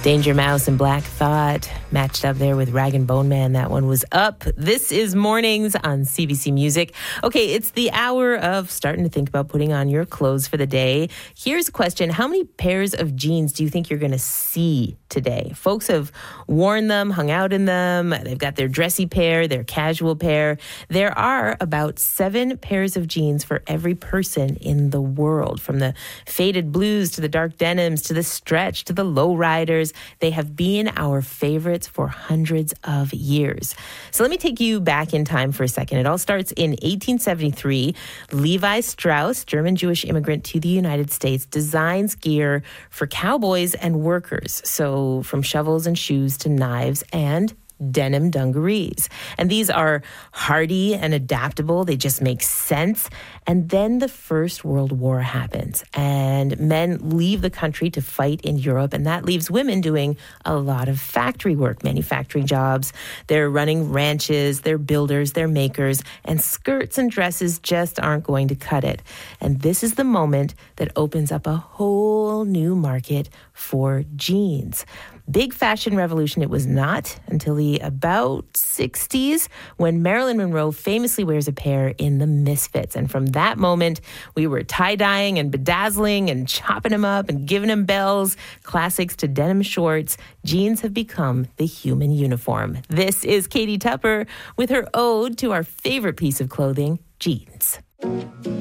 Danger Mouse and Black Thought matched up there with Rag and Bone Man. That one was up. This is Mornings on CBC Music. Okay, it's the hour of starting to think about putting on your clothes for the day. Here's a question. How many pairs of jeans do you think you're going to see today? Folks have worn them, hung out in them. They've got their dressy pair, their casual pair. There are about 7 pairs of jeans for every person in the world, from the faded blues to the dark denims to the stretch to the low riders. They have been our favorites for hundreds of years. So let me take you back in time for a second. It all starts in 1873. Levi Strauss, German-Jewish immigrant to the United States, designs gear for cowboys and workers. So from shovels and shoes to knives and denim dungarees. And these are hardy and adaptable. They just make sense. And then the First World War happens, and men leave the country to fight in Europe, and that leaves women doing a lot of factory work, manufacturing jobs. They're running ranches, they're builders, they're makers, and skirts and dresses just aren't going to cut it. And this is the moment that opens up a whole new market for jeans. Big fashion revolution it was not until the about 60s, when Marilyn Monroe famously wears a pair in the Misfits. And from that moment, we were tie-dyeing and bedazzling and chopping them up and giving them bells. Classics to denim shorts, jeans have become the human uniform. This is Katie Tupper with her ode to our favorite piece of clothing, jeans.